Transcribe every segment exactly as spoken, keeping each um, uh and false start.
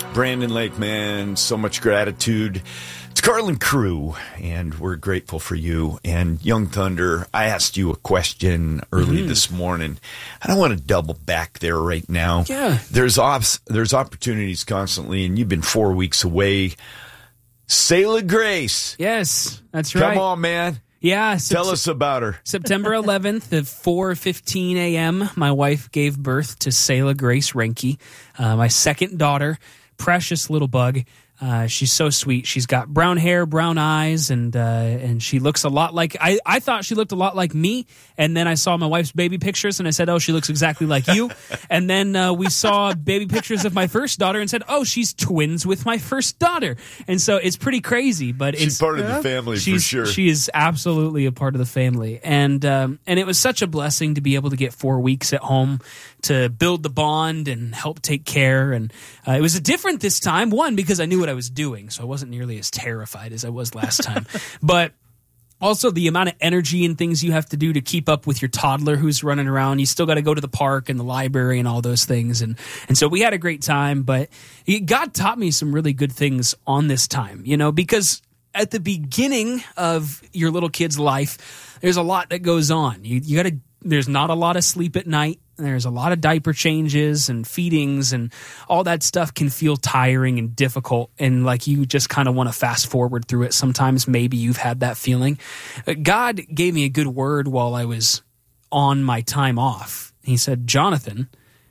Brandon Lake, man, so much gratitude. It's Carlin Crew, and we're grateful for you. And Young Thunder, I asked you a question early mm-hmm. this morning. I don't want to double back there right now. Yeah. There's ops, there's opportunities constantly, and you've been four weeks away. Sail of Grace. Yes, that's right. Come on, man. Yeah. Tell sept- us about her. September eleventh at four fifteen a.m., my wife gave birth to Selah Grace Renke, uh, my second daughter, precious little bug. Uh, she's so sweet. She's got brown hair, brown eyes, and uh, and she looks a lot like I, I thought she looked a lot like me. And then I saw my wife's baby pictures, and I said, "Oh, she looks exactly like you." And then uh, we saw baby pictures of my first daughter, and said, "Oh, she's twins with my first daughter." And so it's pretty crazy, but she's it's part of the family for sure. She is absolutely a part of the family, and um, and it was such a blessing to be able to get four weeks at home to build the bond and help take care. And uh, it was different this time. One, because I knew what I was doing, so I wasn't nearly as terrified as I was last time. But also the amount of energy and things you have to do to keep up with your toddler who's running around. You still got to go to the park and the library and all those things. And and so we had a great time, but God taught me some really good things on this time, you know, because at the beginning of your little kid's life, there's a lot that goes on. You, you got to, there's not a lot of sleep at night. There's a lot of diaper changes and feedings, and all that stuff can feel tiring and difficult, and like you just kind of want to fast forward through it. Sometimes maybe you've had that feeling. God gave me a good word while I was on my time off. He said, "Jonathan,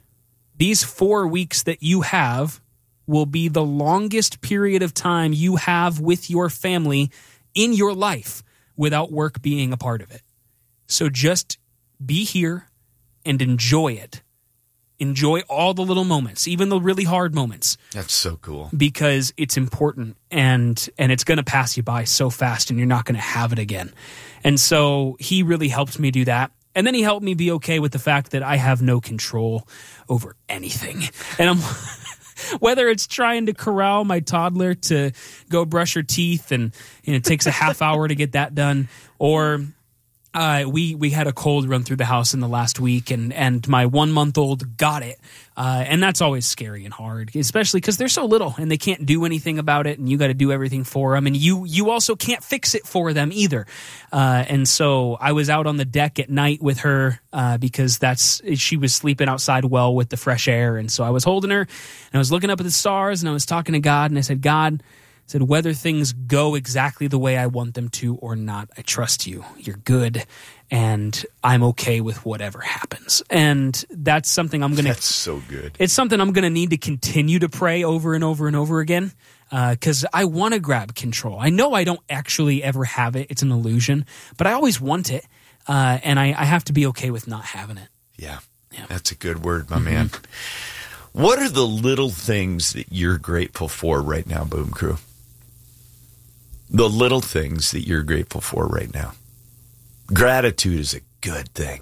these four weeks that you have will be the longest period of time you have with your family in your life without work being a part of it. So just be here and enjoy it. Enjoy all the little moments, even the really hard moments." That's so cool. Because it's important, and and it's going to pass you by so fast, and you're not going to have it again. And so he really helped me do that. And then he helped me be okay with the fact that I have no control over anything. And I'm... whether it's trying to corral my toddler to go brush her teeth, and you know, it takes a half hour to get that done, or... Uh, we we had a cold run through the house in the last week, and, and my one-month-old got it. Uh, and that's always scary and hard, especially because they're so little and they can't do anything about it, and you got to do everything for them. And you you also can't fix it for them either. Uh, and so I was out on the deck at night with her uh, because that's she was sleeping outside well with the fresh air. And so I was holding her, and I was looking up at the stars, and I was talking to God, and I said, "God," said, "whether things go exactly the way I want them to or not, I trust you. You're good, and I'm okay with whatever happens." And that's something I'm going to... That's so good. It's something I'm going to need to continue to pray over and over and over again, because uh, I want to grab control. I know I don't actually ever have it. It's an illusion, but I always want it, uh, and I, I have to be okay with not having it. Yeah, yeah. That's a good word, my mm-hmm. man. What are the little things that you're grateful for right now, Boom Crew? The little things that you're grateful for right now. Gratitude is a good thing.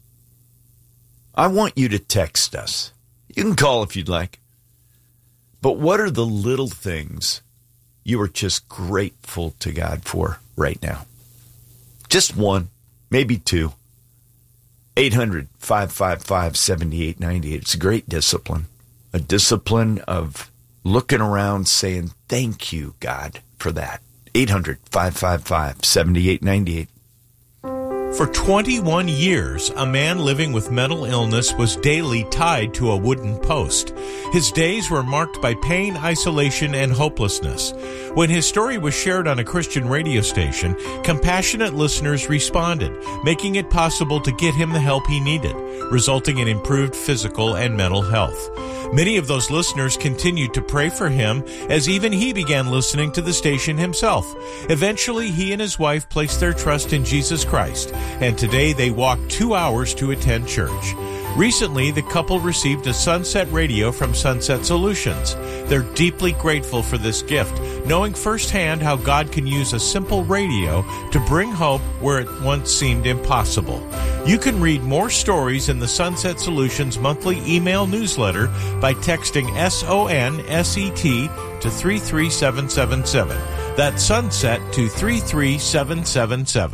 I want you to text us. You can call if you'd like. But what are the little things you are just grateful to God for right now? Just one, maybe two. eight hundred, five five five, seven eight nine eight. It's a great discipline. A discipline of looking around saying, "Thank you, God, for that." eight hundred, five five five, seven eight nine eight. For twenty-one years, a man living with mental illness was daily tied to a wooden post. His days were marked by pain, isolation, and hopelessness. When his story was shared on a Christian radio station, compassionate listeners responded, making it possible to get him the help he needed, resulting in improved physical and mental health. Many of those listeners continued to pray for him as even he began listening to the station himself. Eventually, he and his wife placed their trust in Jesus Christ, and today they walk two hours to attend church. Recently, the couple received a Sunset Radio from Sunset Solutions. They're deeply grateful for this gift, knowing firsthand how God can use a simple radio to bring hope where it once seemed impossible. You can read more stories in the Sunset Solutions monthly email newsletter by texting S O N S E T to three three seven seven seven. That's Sunset to three three seven seven seven.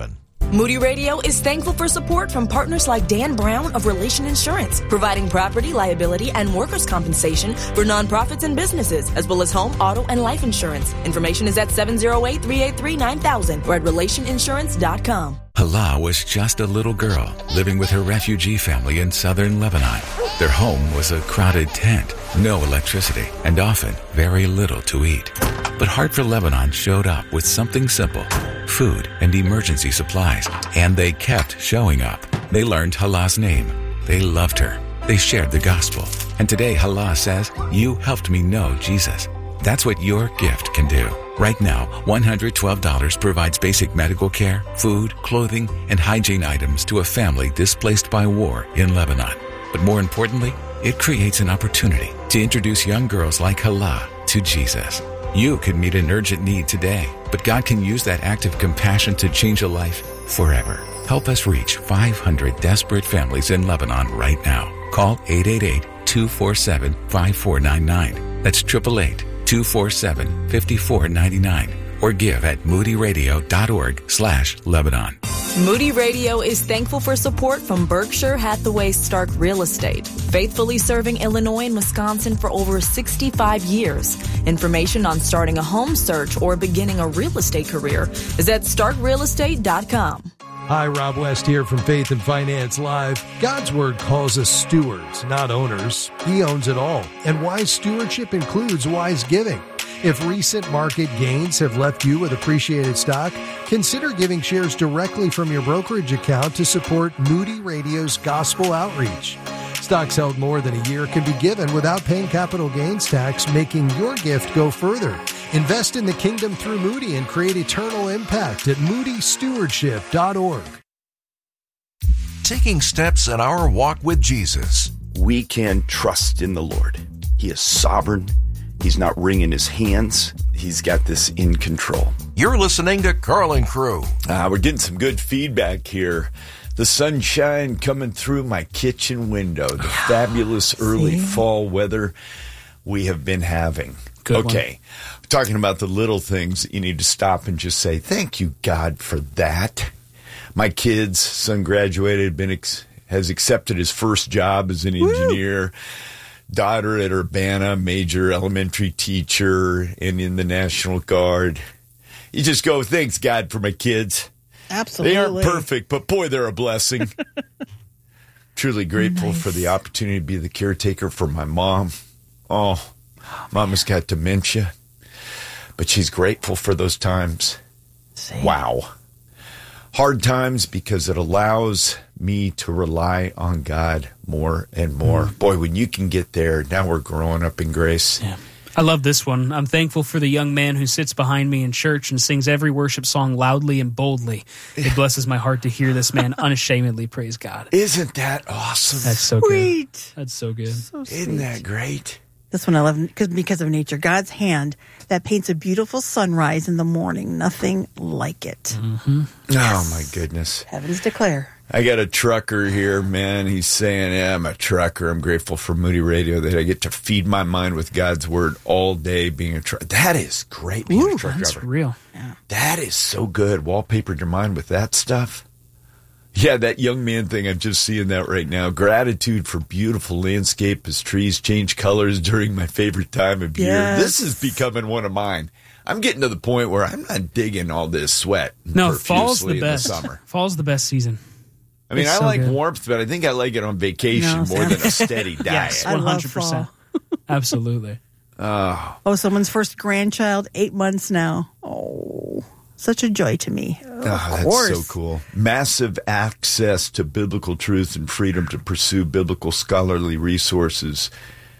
Moody Radio is thankful for support from partners like Dan Brown of Relation Insurance, providing property, liability, and workers' compensation for nonprofits and businesses, as well as home, auto, and life insurance. Information is at seven oh eight, three eight three, nine thousand or at relation insurance dot com. Hala was just a little girl living with her refugee family in southern Lebanon. Their home was a crowded tent, no electricity, and often very little to eat. But Heart for Lebanon showed up with something simple, food and emergency supplies, and they kept showing up. They learned Hala's name. They loved her. They shared the gospel. And today Hala says, "You helped me know Jesus." That's what your gift can do. Right now, one hundred twelve dollars provides basic medical care, food, clothing, and hygiene items to a family displaced by war in Lebanon. But more importantly, it creates an opportunity to introduce young girls like Hala to Jesus. You could meet an urgent need today, but God can use that act of compassion to change a life forever. Help us reach five hundred desperate families in Lebanon right now. Call eight eight eight, two four seven, five four nine nine. That's eight eight eight, two four seven, five four nine nine. Or give at moodyradio.org slash Lebanon. Moody Radio is thankful for support from Berkshire Hathaway Stark Real Estate, faithfully serving Illinois and Wisconsin for over sixty-five years. Information on starting a home search or beginning a real estate career is at stark real estate dot com. Hi, Rob West here from Faith and Finance Live. God's Word calls us stewards, not owners. He owns it all. And wise stewardship includes wise giving. If recent market gains have left you with appreciated stock, consider giving shares directly from your brokerage account to support Moody Radio's gospel outreach. Stocks held more than a year can be given without paying capital gains tax, making your gift go further. Invest in the kingdom through Moody and create eternal impact at moody stewardship dot org. Taking steps in our walk with Jesus. We can trust in the Lord. He is sovereign. He's not wringing his hands. He's got this in control. You're listening to Carl and Crew. Uh, we're getting some good feedback here. The sunshine coming through my kitchen window. The fabulous early fall weather we have been having. Good okay. We're talking about the little things that you need to stop and just say, thank you, God, for that. My kid's son graduated, been ex- has accepted his first job as an engineer. Woo! Daughter at Urbana, major elementary teacher, and in the National Guard. You just go, thanks, God, for my kids. Absolutely. They aren't perfect, but boy, they're a blessing. Truly grateful nice. for the opportunity to be the caretaker for my mom. Oh, Mama's got dementia, but she's grateful for those times. Same. Wow. Hard times because it allows me to rely on God more and more. Mm. Boy, when you can get there, now we're growing up in grace. Yeah. I love this one. I'm thankful for the young man who sits behind me in church and sings every worship song loudly and boldly. It blesses my heart to hear this man unashamedly praise God. Isn't that awesome? That's so Sweet. good. That's so good. So Isn't that great? This one I love because because of nature. God's hand that paints a beautiful sunrise in the morning. Nothing like it. Mm-hmm. Yes. Oh, my goodness. Heavens declare. I got a trucker here, man. He's saying, yeah, I'm a trucker. I'm grateful for Moody Radio that I get to feed my mind with God's Word all day being a trucker. That is great being Ooh, a truck that's driver. real. Yeah. That is so good. Wallpapered your mind with that stuff. Yeah, that young man thing, I'm just seeing that right now. Gratitude for beautiful landscape as trees change colors during my favorite time of year. Yes. This is becoming one of mine. I'm getting to the point where I'm not digging all this sweat. No, fall's the in best. The summer. Fall's the best season. I mean, It's I so like good. warmth, but I think I like it on vacation No, more Sam. than a steady diet. Yes, I one love hundred percent. Absolutely. Oh, Oh, someone's first grandchild, eight months now. Oh, such a joy to me. oh, of that's course. so cool. Massive access to biblical truth and freedom to pursue biblical scholarly resources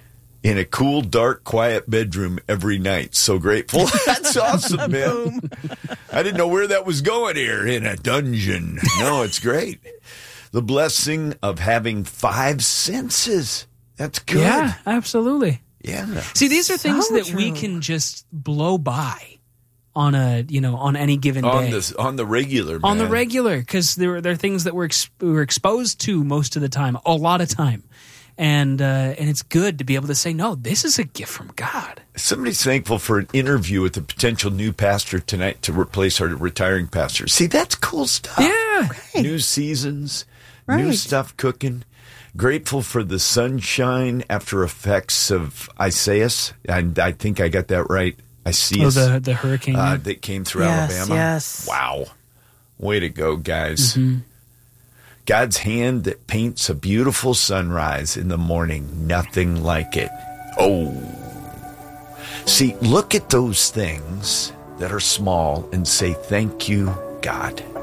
in a cool, dark, quiet bedroom every night. So grateful. That's awesome, man. I didn't know where that was going here, in a dungeon. No, it's great. The blessing of having five senses. That's good. Yeah, absolutely. Yeah. See, these are things So that we true. can just blow by on a, you know, on any given On day. the, on the regular, man. On the regular, because there, there are things that we're, ex- we're exposed to most of the time, a lot of time. And uh, and it's good to be able to say, no, this is a gift from God. Somebody's thankful for an interview with a potential new pastor tonight to replace our retiring pastor. See, that's cool stuff. Yeah, Yeah. Right. New seasons, new Right. stuff cooking. Grateful for the sunshine after effects of Isaias. And I think I got that right. Isaias. Oh, the, the hurricane. uh, that came through Yes, Alabama. yes. Wow. Way to go, guys. Mm-hmm. God's hand that paints a beautiful sunrise in the morning. Nothing like it. Oh. See, look at those things that are small and say, thank you, God.